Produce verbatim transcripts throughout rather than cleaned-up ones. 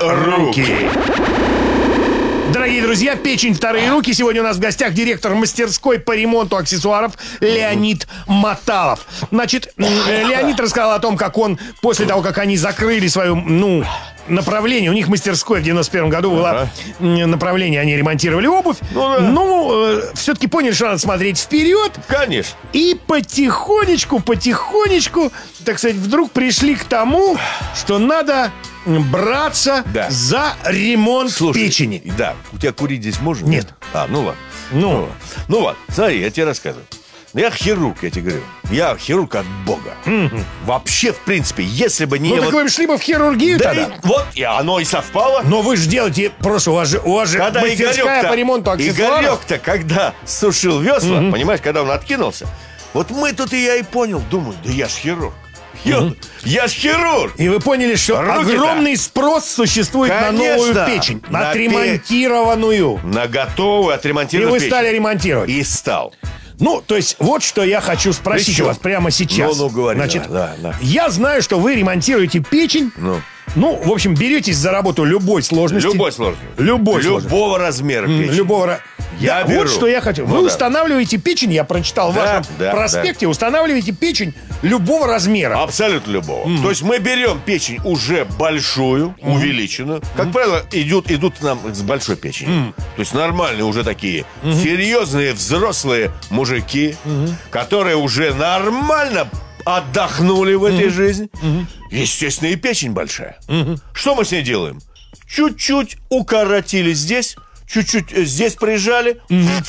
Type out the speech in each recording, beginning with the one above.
руки. Дорогие друзья, печень вторые руки. Сегодня у нас в гостях директор мастерской по ремонту аксессуаров Леонид Маталов. Значит, Леонид рассказал о том, как он, после того, как они закрыли свою, ну, направление, у них мастерской в девяносто первом году было ага. направление, они ремонтировали обувь. Ну, да. ну э, все-таки поняли, что надо смотреть вперед. Конечно. И потихонечку, потихонечку, так сказать, вдруг пришли к тому, что надо браться да. за ремонт Слушай, печени. Да, у тебя курить здесь можно? Нет. А, ну ладно. Ну, ну, ну ладно, смотри, я тебе рассказываю. Я хирург, я тебе говорю. Я хирург от Бога. Mm-hmm. Вообще, в принципе, если бы не... Ну, вот... так вы шли бы в хирургию да тогда? И, вот, и оно и совпало. Но вы же делаете... Просто у вас же, у вас же мастерская по ремонту аксессуаров. Игорек-то, когда сушил весла, mm-hmm. понимаешь, когда он откинулся, вот мы тут и я и понял, думаю, да я ж хирург. Я, mm-hmm. я ж хирург. И вы поняли, что Руки-то. огромный спрос существует Конечно. на новую печень. На отремонтированную. На готовую отремонтированную печень. И вы стали ремонтировать. И стал. Ну, то есть, вот что я хочу спросить Причем? у вас прямо сейчас. Ну, ну, говори. Значит, да, да, да. я знаю, что вы ремонтируете печень. Ну. Ну, в общем, беретесь за работу любой сложности. Любой сложности. Любой Любого сложности. размера печени. Любого Я да, беру. Вот что я хочу. Ну, Вы да. устанавливаете печень, я прочитал в да, вашем да, проспекте, да. устанавливаете печень любого размера. Абсолютно любого. Mm. То есть мы берем печень уже большую, mm. увеличенную. Как mm. правило, идут, идут нам с большой печенью. Mm. То есть нормальные уже такие mm-hmm. серьезные взрослые мужики, mm-hmm. которые уже нормально отдохнули в этой mm-hmm. жизни. Mm-hmm. Естественно, и печень большая. Mm-hmm. Что мы с ней делаем? Чуть-чуть укоротили здесь, чуть-чуть здесь прижали, mm-hmm.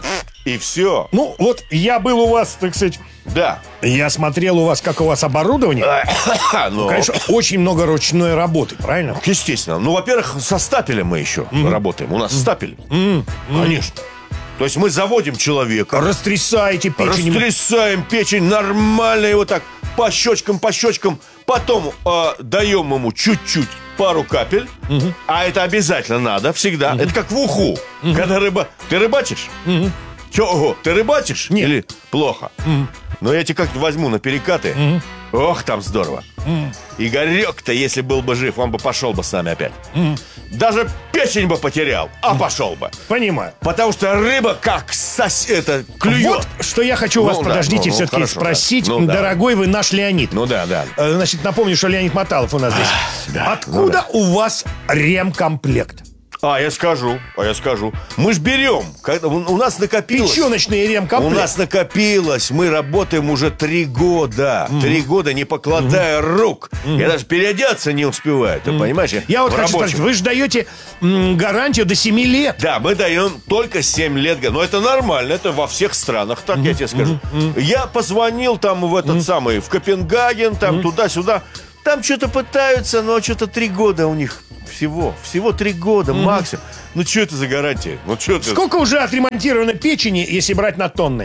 и все. Ну, вот я был у вас, так сказать... Да. Я смотрел у вас, как у вас оборудование. Но... Ну, конечно, очень много ручной работы, правильно? Естественно. Ну, во-первых, со стапелем мы еще mm-hmm. работаем. У нас mm-hmm. стапель. Mm-hmm. Конечно. То есть мы заводим человека. Растрясаете печень. Растрясаем печень нормально его так по щечкам, по щечкам. Потом э, даем ему чуть-чуть пару капель. Угу. А это обязательно надо, всегда. Угу. Это как в уху. Угу. Когда рыба... Ты рыбачишь? Угу. Че, ого, ты рыбачишь? Нет. Или плохо? Угу. Но я тебе как-то возьму на перекаты. Угу. Ох, там здорово. Mm. Игорек-то, если был бы жив, он бы пошел бы с нами опять. Mm. Даже печень бы потерял, а mm. пошел бы. Понимаю. Потому что рыба как сос... это клюет. Вот что я хочу у вас, ну, подождите, да, ну, все-таки ну, хорошо, спросить. Да. Ну, дорогой да. вы наш Леонид. Ну да, да. Значит, напомню, что Леонид Маталов у нас здесь. А, да, Откуда ну, да. у вас ремкомплект? А, я скажу, а я скажу. Мы ж берем, когда, у нас накопилось. Печеночный ремкомплект. У нас накопилось, мы работаем уже три года. Mm-hmm. Три года, не покладая mm-hmm. рук. Mm-hmm. Я даже переодеться не успеваю, ты mm-hmm. понимаешь? Я вот хочу спросить, вы же даете м, гарантию до семи лет. Да, мы даем только семь лет. Но это нормально, это во всех странах, так mm-hmm. я тебе скажу. Mm-hmm. Я позвонил там в этот mm-hmm. самый, в Копенгаген, там mm-hmm. туда-сюда. Там что-то пытаются, но что-то три года у них. Всего, всего три года mm-hmm. максимум. Ну, что это за гарантия? Ну, что это? Сколько уже отремонтировано печени, если брать на тонны?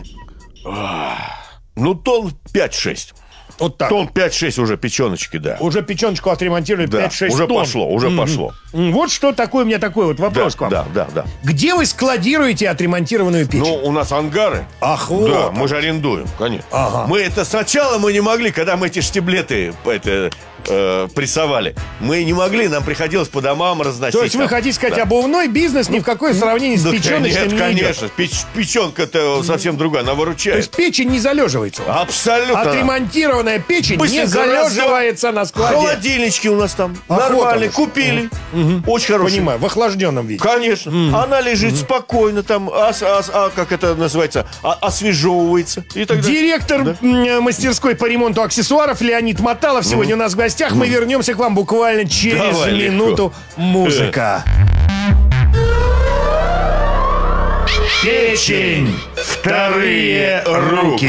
Ну, тонн пять-шесть. Вот так. Тонн пять-шесть уже печеночки, да. Уже печеночку отремонтировали да, пять-шесть уже тонн. пошло, уже mm-hmm. пошло. Вот что такое у меня такой вот вопрос да, к вам. Да, да, да. Где вы складируете отремонтированную печень? Ну, у нас ангары. Ах, вот. Да, мы же арендуем, конечно. Ага. Мы это сначала мы не могли, когда мы эти штиблеты это, э, прессовали. Мы не могли, нам приходилось по домам разносить. То есть там. вы хотите сказать, да. обувной бизнес ни в какое сравнение ну, с печеночным нет, не конечно. идет? Печ- печенка-то совсем другая, она выручает. То есть печень не залеживается? Абсолютно. Отремонтированная печень Быстренько не залеживается раз... на складе. Холодильнички у нас там а нормальные, купили. Угу. Очень хорошие. Понимаю, в охлажденном виде. Конечно. Mm-hmm. Она лежит mm-hmm. спокойно, там, а, а, а, как это называется, а, освежевывается. И так далее. Директор да? мастерской по ремонту аксессуаров Леонид Маталов сегодня mm-hmm. у нас в гостях. Мы mm-hmm. вернемся к вам буквально через Давай, минуту. Легко. Музыка. Печень. Вторые руки.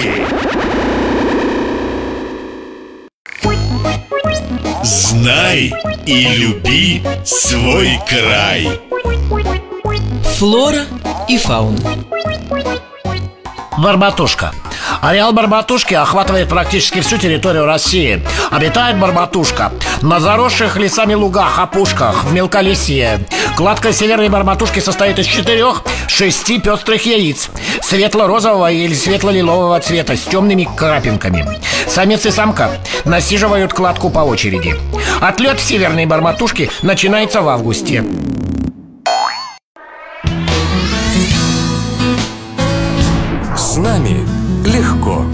Знай и люби свой край. Флора и фауна. Барбатушка. Ареал барбатушки охватывает практически всю территорию России. Обитает барбатушка на заросших лесами лугах, опушках, в мелколесье. Кладка северной барбатушки состоит из четырех-шести пестрых яиц светло-розового или светло-лилового цвета с темными крапинками. Самец и самка насиживают кладку по очереди. Отлет в северной барматушке начинается в августе. С нами легко.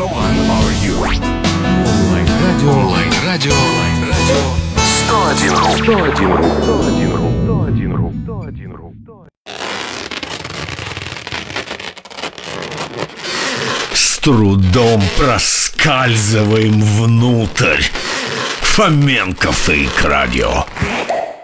Онлайн-радио. Онлайн-радио. сто один ру. сто один ру. сто один ру. сто один ру. сто один ру. С трудом проскальзываем внутрь. Фоменко Фейк Радио.